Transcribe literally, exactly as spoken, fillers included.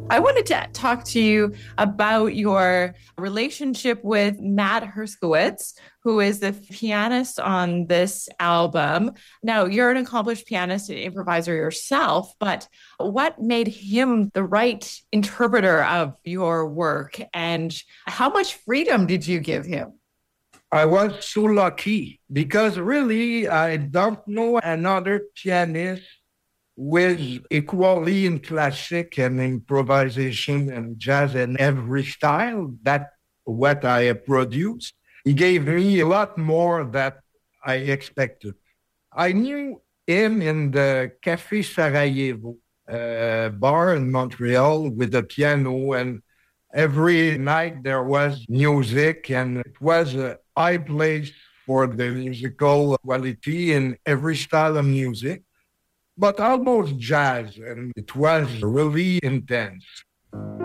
I wanted to talk to you about your relationship with Matt Herskowitz, who is the pianist on this album. Now, you're an accomplished pianist and improviser yourself, but what made him the right interpreter of your work, and how much freedom did you give him? I was so lucky because really I don't know another pianist with equally in classic and improvisation and jazz and every style that what I produced. He gave me a lot more that I expected. I knew him in the Café Sarajevo uh, bar in Montreal with a piano, and every night there was music, and it was a high place for the musical quality in every style of music, but almost jazz, and it was really intense.